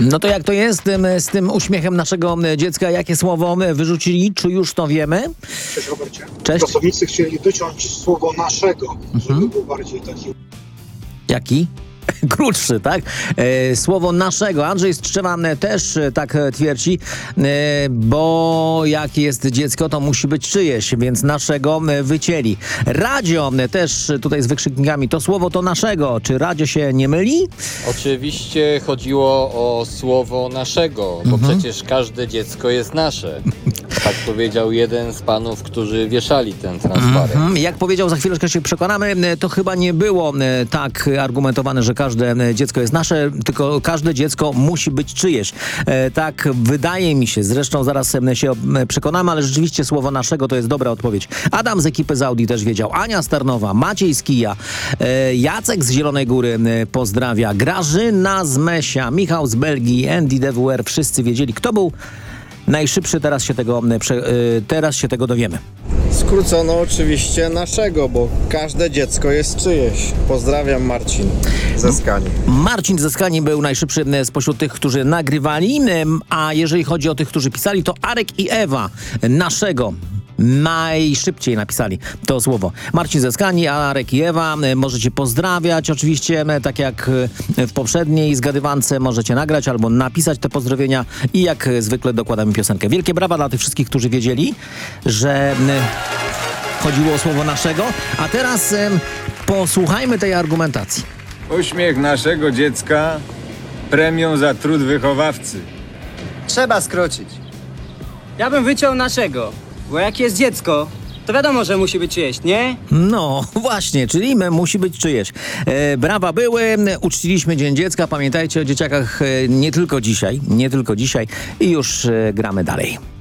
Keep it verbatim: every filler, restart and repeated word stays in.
No to jak to jest em, z tym uśmiechem naszego em, dziecka? Jakie słowo em, wyrzucili? Czy już to wiemy? Cześć Robercie. Cześć. Pracownicy chcieli wyciąć słowo naszego, Mhm. żeby był bardziej taki... Jaki? Krótszy, tak? E, słowo naszego. Andrzej Strzewa też e, tak e, twierdzi, e, bo jak jest dziecko, to musi być czyjeś, więc naszego e, wycięli. Radio e, też e, tutaj z wykrzyknikami. To słowo to naszego. Czy radio się nie myli? Oczywiście chodziło o słowo naszego, bo Mhm. przecież każde dziecko jest nasze. Tak powiedział jeden z panów, którzy wieszali ten transparent. Mhm. Jak powiedział, za chwileczkę się przekonamy, e, to chyba nie było e, tak argumentowane, że każde e, dziecko jest nasze, tylko każde dziecko musi być czyjeś. E, tak wydaje mi się, zresztą zaraz e, się e, przekonamy, ale rzeczywiście słowo naszego to jest dobra odpowiedź. Adam z ekipy z Audi też wiedział, Ania z Tarnowa, Maciej z Kija, e, Jacek z Zielonej Góry e, pozdrawia, Grażyna z Mesia, Michał z Belgii, Andy D W R, wszyscy wiedzieli, kto był najszybszy, teraz się tego, e, prze, e, teraz się tego dowiemy. Skrócono oczywiście naszego, bo każde dziecko jest czyjeś. Pozdrawiam, Marcin ze Skani. Marcin ze Skani był najszybszy e, spośród tych, którzy nagrywali, e, a jeżeli chodzi o tych, którzy pisali, to Arek i Ewa naszego najszybciej napisali to słowo. Marcin ze Skani, Arek i Ewa, e, możecie pozdrawiać oczywiście, e, tak jak e, w poprzedniej zgadywance możecie nagrać albo napisać te pozdrowienia i jak e, zwykle dokładamy piosenkę. Wielkie brawa dla tych wszystkich, którzy wiedzieli, że e, chodziło o słowo naszego, a teraz e, posłuchajmy tej argumentacji. Uśmiech naszego dziecka premią za trud wychowawcy. Trzeba skrócić. Ja bym wyciął naszego, bo jak jest dziecko, to wiadomo, że musi być czyjeś, nie? No właśnie, czyli my musi być czyjeś. E, brawa były, uczciliśmy Dzień Dziecka, pamiętajcie o dzieciakach e, nie tylko dzisiaj, nie tylko dzisiaj i już e, gramy dalej.